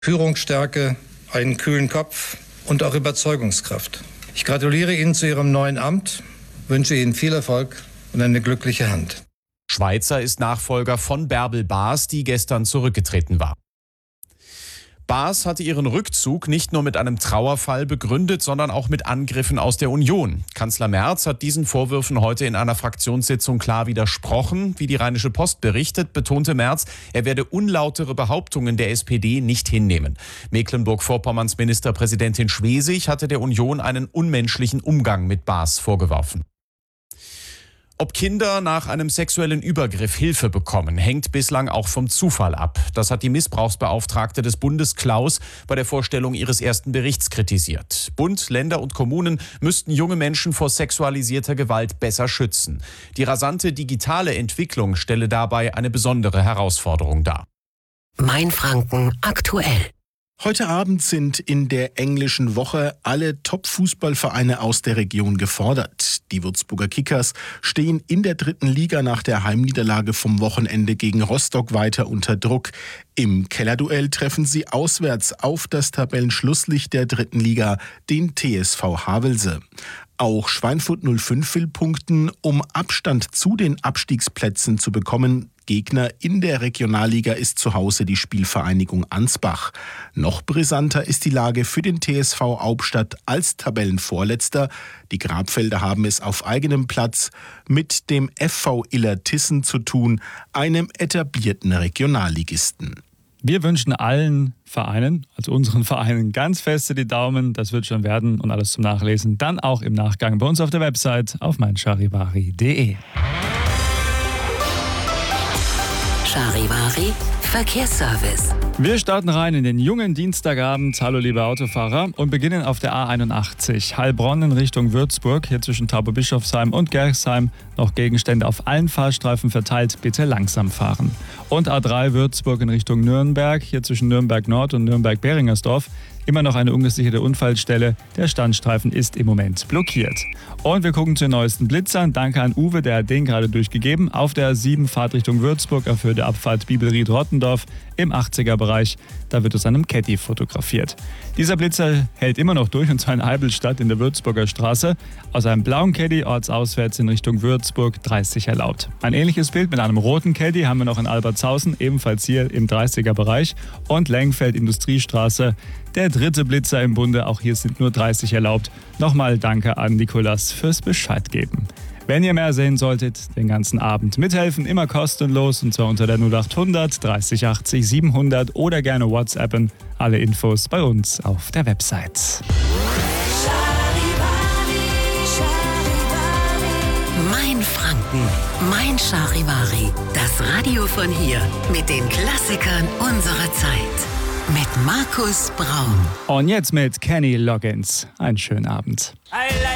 Führungsstärke, einen kühlen Kopf und auch Überzeugungskraft. Ich gratuliere Ihnen zu Ihrem neuen Amt, wünsche Ihnen viel Erfolg und eine glückliche Hand. Schweizer ist Nachfolger von Bärbel Baas, die gestern zurückgetreten war. Baas hatte ihren Rückzug nicht nur mit einem Trauerfall begründet, sondern auch mit Angriffen aus der Union. Kanzler Merz hat diesen Vorwürfen heute in einer Fraktionssitzung klar widersprochen. Wie die Rheinische Post berichtet, betonte Merz, er werde unlautere Behauptungen der SPD nicht hinnehmen. Mecklenburg-Vorpommerns Ministerpräsidentin Schwesig hatte der Union einen unmenschlichen Umgang mit Baas vorgeworfen. Ob Kinder nach einem sexuellen Übergriff Hilfe bekommen, hängt bislang auch vom Zufall ab. Das hat die Missbrauchsbeauftragte des Bundes Klaus bei der Vorstellung ihres ersten Berichts kritisiert. Bund, Länder und Kommunen müssten junge Menschen vor sexualisierter Gewalt besser schützen. Die rasante digitale Entwicklung stelle dabei eine besondere Herausforderung dar. Mainfranken aktuell. Heute Abend sind in der englischen Woche alle Top-Fußballvereine aus der Region gefordert. Die Würzburger Kickers stehen in der 3. Liga nach der Heimniederlage vom Wochenende gegen Rostock weiter unter Druck. Im Kellerduell treffen sie auswärts auf das Tabellenschlusslicht der 3. Liga, den TSV Havelse. Auch Schweinfurt 05 will punkten, um Abstand zu den Abstiegsplätzen zu bekommen. Gegner in der Regionalliga ist zu Hause die Spielvereinigung Ansbach. Noch brisanter ist die Lage für den TSV Hauptstadt als Tabellenvorletzter. Die Grabfelder haben es auf eigenem Platz mit dem FV Illertissen zu tun, einem etablierten Regionalligisten. Wir wünschen allen Vereinen, also unseren Vereinen, ganz feste die Daumen. Das wird schon werden und alles zum Nachlesen. Dann auch im Nachgang bei uns auf der Website auf meincharivari.de. Charivari Verkehrsservice. Wir starten rein in den jungen Dienstagabend. Hallo liebe Autofahrer und beginnen auf der A81 Heilbronn in Richtung Würzburg. Hier zwischen Tauberbischofsheim und Gerchsheim noch Gegenstände auf allen Fahrstreifen verteilt. Bitte langsam fahren. Und A3 Würzburg in Richtung Nürnberg. Hier zwischen Nürnberg Nord und Nürnberg-Beringersdorf. Immer noch eine ungesicherte Unfallstelle. Der Standstreifen ist im Moment blockiert. Und wir gucken zu den neuesten Blitzern. Danke an Uwe, der hat den gerade durchgegeben. Auf der A7 Fahrtrichtung Würzburg erfüllt der Abfahrt Bibelried-Rottendorf im 80er-Bereich. Da wird aus einem Caddy fotografiert. Dieser Blitzer hält immer noch durch, und zwar in Eibelstadt in der Würzburger Straße. Aus einem blauen Caddy ortsauswärts in Richtung Würzburg 30 erlaubt. Ein ähnliches Bild mit einem roten Caddy haben wir noch in Albertshausen, ebenfalls hier im 30er-Bereich. Und Lengfeld Industriestraße. Der dritte Blitzer im Bunde, auch hier sind nur 30 erlaubt. Nochmal danke an Nikolas fürs Bescheid geben. Wenn ihr mehr sehen solltet, den ganzen Abend mithelfen, immer kostenlos, und zwar unter der 0800 30 80 700 oder gerne WhatsAppen. Alle Infos bei uns auf der Website. Mainfranken, Mein Charivari. Das Radio von hier mit den Klassikern unserer Zeit. Mit Markus Braun. Und jetzt mit Kenny Loggins. Einen schönen Abend.